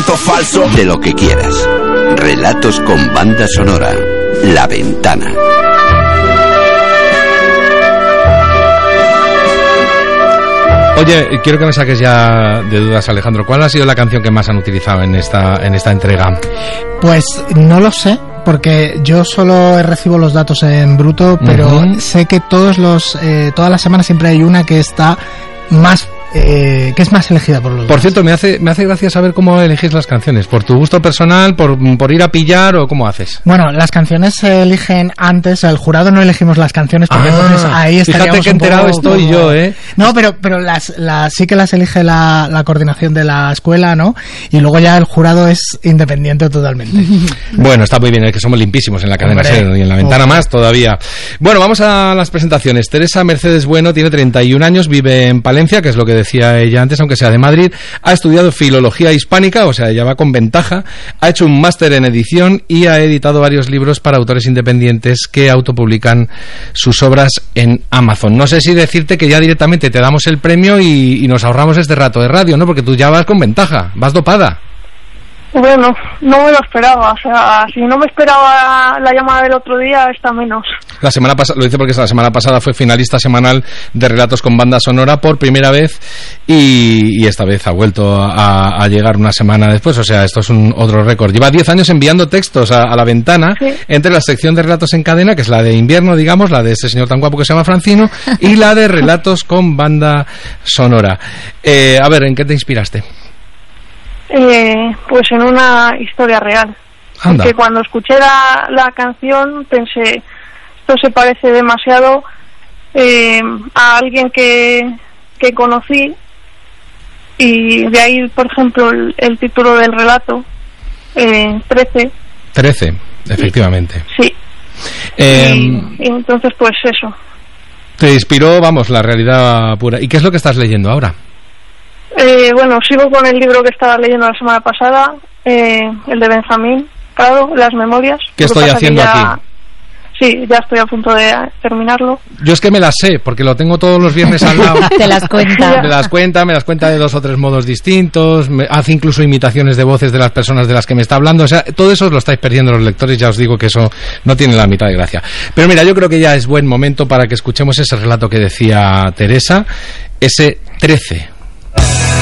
relato falso. De lo que quieras. Relatos con banda sonora. La Ventana. Oye, quiero que me saques ya de dudas, Alejandro. ¿Cuál ha sido la canción que más han utilizado en esta entrega? Pues no lo sé, porque yo solo recibo los datos en bruto, pero sé que todas las semanas siempre hay una que está más que es más elegida por los Por cierto, me hace gracia saber cómo elegís las canciones. ¿Por tu gusto personal, por ir a pillar o cómo haces? Bueno, las canciones se eligen antes, el jurado no elegimos las canciones porque entonces ahí estaríamos. Fíjate que enterado estoy yo, No, pero sí que las elige la coordinación de la escuela, ¿no? Y luego ya el jurado es independiente totalmente. Bueno, está muy bien, es que somos limpísimos en la cadena SER y en la ventana más todavía. Bueno, vamos a las presentaciones. Teresa Mercedes Bueno tiene 31 años, vive en Palencia, que es lo que decía ella antes, aunque sea de Madrid. Ha estudiado filología hispánica, o sea, ella va con ventaja. Ha hecho un máster en edición y ha editado varios libros para autores independientes que autopublican sus obras en Amazon. No sé si decirte que ya directamente te damos el premio y nos ahorramos este rato de radio, ¿no? Porque tú ya vas con ventaja, vas dopada. Bueno, no me lo esperaba, o sea, si no me esperaba la llamada del otro día, esta menos. La semana pasada, lo dice porque la semana pasada fue finalista semanal de Relatos con Banda Sonora por primera vez y esta vez ha vuelto a llegar una semana después, o sea, esto es otro récord. Lleva 10 años enviando textos a la ventana, sí, entre la sección de Relatos en Cadena, que es la de invierno, digamos, la de este señor tan guapo que se llama Francino, y la de Relatos con Banda Sonora. A ver, ¿en qué te inspiraste? Pues en una historia real. Anda. Porque cuando escuché la canción pensé, esto se parece demasiado a alguien que conocí, y de ahí, por ejemplo, el título del relato, 13. 13, efectivamente. Sí. Y entonces, pues eso. Te inspiró, vamos, la realidad pura. ¿Y qué es lo que estás leyendo ahora? Bueno, sigo con el libro que estaba leyendo la semana pasada, el de Benjamín, claro, Las Memorias. ¿Qué estoy haciendo aquí? Sí, ya estoy a punto de terminarlo. Yo es que me las sé, porque lo tengo todos los viernes al lado. Te las cuenta. Me las cuenta de 2 o 3 modos distintos, hace incluso imitaciones de voces de las personas de las que me está hablando. O sea, todo eso lo estáis perdiendo los lectores, ya os digo que eso no tiene la mitad de gracia. Pero mira, yo creo que ya es buen momento para que escuchemos ese relato que decía Teresa, ese 13.